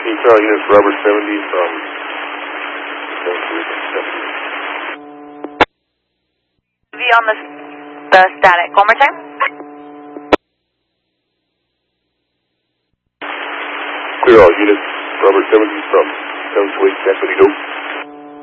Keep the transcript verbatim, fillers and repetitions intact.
Can you clear all units Rubber seventy from seventy? V on the, the static. One more time. Clear all units Rubber seventy from seven two eight, Equity Go.